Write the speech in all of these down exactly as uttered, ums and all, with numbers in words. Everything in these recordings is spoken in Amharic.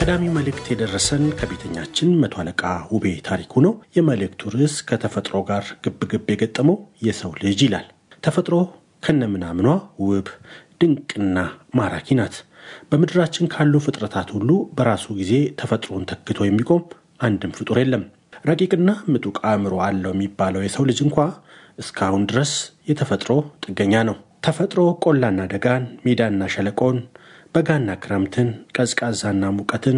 ቀዳሚ መልእክት የደረሰን ከቤተኛችን መቶ አለቃ ውቤ ታሪኩ ነው። የመልእክቱ ርዕስ ከተፈጥሮ ጋር ግብግብ የገጠመው የሰው ልጅ ይላል። ተፈጥሮ ከነምናምኗ ውብ ድንቅና ማራኪ ናት። በምድራችን ካሉ ፍጥረታት ሁሉ በራሱ ጊዜ ተፈጥሮን ተክቶ የሚቆም አንድም ፍጡር የለም። ረቂቅና ምጡቅ አእምሮ አለው የሚባለው የሰው ልጅ እንኳን እስካሁን ድረስ የተፈጥሮ ጥገኛ ነው። ተፈጥሮ ቆላና ደጋን፣ ሜዳና ሸለቆን፣ በጋና ክረምትን፣ ቀዝቃዛና ሙቀትን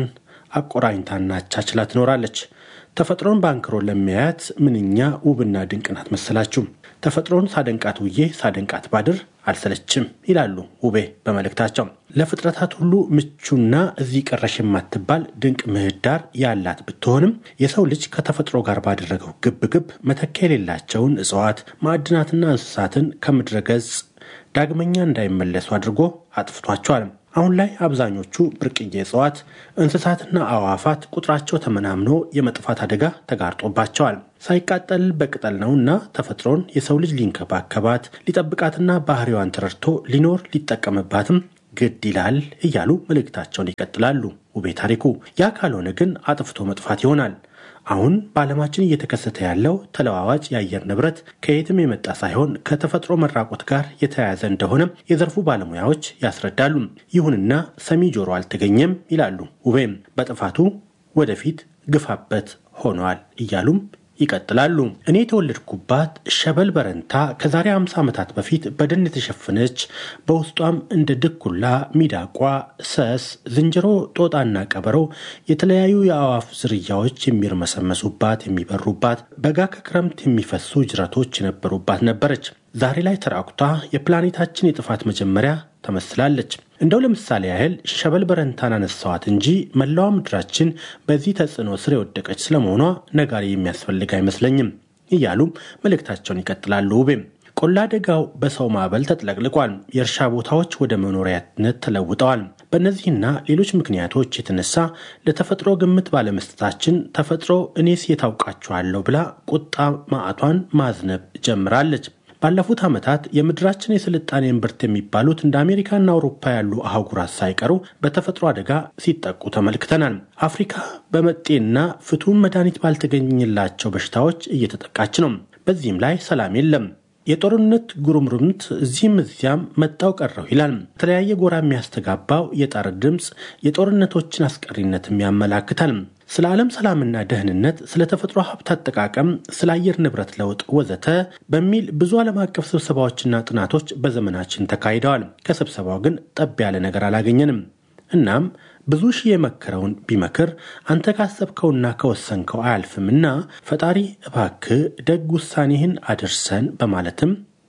አቆራኝታና አቻችላ ትኖራለች። ተፈጥሮን ባንክሮ ለሚያያት ምንኛ ውብና ድንቅ ናት መሰላችሁ። ተፈጥሮን ሳደንቃት ውዬ ሳደንቃት ባድር አልሰለችም ይላሉ ውቤ በመልእክታቸው። ለፍጥረታት ሁሉ ምቹና እዚህ ቀረሽ የማትባል ድንቅ ምህዳር ያላት ብትሆንም የሰው ልጅ ከተፈጥሮ ጋር ባደረገው ግብግብ መተኪያ የሌላቸውን እጽዋት፣ ማዕድናትና እንስሳትን ከምድረ ገጽ ዳግመኛ እንዳይመለሱ አድርጎ አጥፍቷቸዋል። አሁን ላይ አብዛኞቹ ብርቅዬ እጽዋት፣ እንስሳትና አዋፋት ቁጥራቸው ተመናምኖ የመጥፋት አደጋ ተጋርጦባቸዋል። ሳይቃጠል በቅጠል ነውና ተፈጥሮን የሰው ልጅ ሊንከባከባት ሊጠብቃትና ባህሪዋን ተረድቶ ሊኖር ሊጠቀምባትም ግድ ይላል እያሉ መልእክታቸውን ይቀጥላሉ ውቤ ታሪኩ። ያ ካልሆነ ግን አጥፍቶ መጥፋት ይሆናል። አሁን በዓለማችን እየተከሰተ ያለው ተለዋዋጭ የአየር ንብረት ከየትም የመጣ ሳይሆን ከተፈጥሮ መራቆት ጋር የተያያዘ እንደሆነ የዘርፉ ባለሙያዎች ያስረዳሉ። ይሁንና ሰሚ ጆሮ አልተገኘም ይላሉ ውቤም። በጥፋቱ ወደፊት ግፋበት ሆኗል እያሉም ይቀጥላሉ። እኔ የተወለድኩባት ሸበል በረንታ ከዛሬ ሃምሳ ዓመታት በፊት በደን የተሸፈነች በውስጧም እንደ ድኩላ፣ ሚዳቋ፣ ሰስ፣ ዝንጀሮ፣ ጦጣና ቀበሮ የተለያዩ የአዋፍ ዝርያዎች የሚርመሰመሱባት የሚበሩባት በጋ ከክረምት የሚፈሱ ጅረቶች የነበሩባት ነበረች። ዛሬ ላይ ተራቁታ የፕላኔታችን የጥፋት መጀመሪያ ተመስላለች። እንደው ለምሳሌ ያህል ሸበል በረንታን አነሳዋት እንጂ መላው ምድራችን በዚህ ተጽዕኖ ስር የወደቀች ስለመሆኗ ነጋሪ የሚያስፈልግ አይመስለኝም እያሉ መልእክታቸውን ይቀጥላሉ ውቤም። ቆላ ደጋው በሰው ማዕበል ተጥለቅልቋል። የእርሻ ቦታዎች ወደ መኖሪያነት ተለውጠዋል። በእነዚህና ሌሎች ምክንያቶች የተነሳ ለተፈጥሮ ግምት ባለመስጠታችን ተፈጥሮ እኔስ የታውቃችኋለሁ ብላ ቁጣ ማዕቷን ማዝነብ ጀምራለች። ባለፉት ዓመታት የምድራችን የስልጣኔ እምብርት የሚባሉት እንደ አሜሪካና አውሮፓ ያሉ አህጉራት ሳይቀሩ በተፈጥሮ አደጋ ሲጠቁ ተመልክተናል። አፍሪካ በመጤና ፍቱን መድኃኒት ባልተገኘላቸው በሽታዎች እየተጠቃች ነው። በዚህም ላይ ሰላም የለም። የጦርነት ጉሩምሩምት እዚህም እዚያም መጣው ቀረው ይላል። የተለያየ ጎራ የሚያስተጋባው የጣር ድምፅ የጦርነቶችን አስቀሪነትም ያመላክታል። ስለ ዓለም ሰላምና ደህንነት፣ ስለ ተፈጥሮ ሀብት አጠቃቀም፣ ስለ አየር ንብረት ለውጥ ወዘተ በሚል ብዙ ዓለም አቀፍ ስብሰባዎችና ጥናቶች በዘመናችን ተካሂደዋል። ከስብሰባው ግን ጠብ ያለ ነገር አላገኘንም። እናም ብዙ ሺህ የመከረውን ቢመክር አንተ ካሰብከውና ከወሰንከው አያልፍምና ፈጣሪ እባክህ ደግ ውሳኔህን አድርሰን በማለትም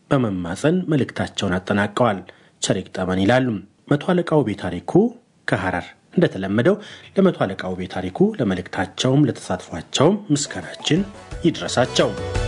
በመማፀን መልእክታቸውን አጠናቀዋል። ቸሪክ ጠመን ይላሉ መቶ አለቃ ውቤ ታሪኩ ከሐረር። እንደተለመደው ለመቶ አለቃ ውቤ ታሪኩ ለመልእክታቸውም ለተሳትፏቸውም ምስጋናችን ይድረሳቸው።